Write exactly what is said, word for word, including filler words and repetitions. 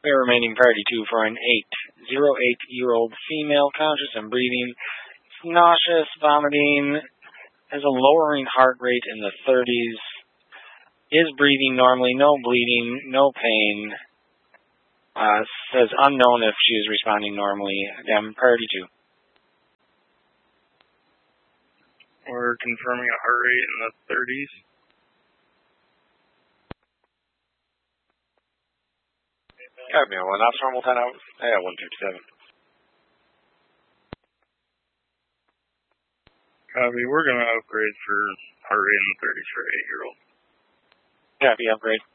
We are remaining priority two for an eight, zero eight year old female, conscious and breathing, nauseous, vomiting, has a lowering heart rate in the thirties, is breathing normally, no bleeding, no pain, uh, says unknown if she is responding normally. Again, priority two. We're confirming a heart rate in the thirties. Copy, one ops normal ten out. Yeah, one fifty-seven. Copy, we're going to upgrade for heart rate in the thirties for an eight year old. Copy, upgrade.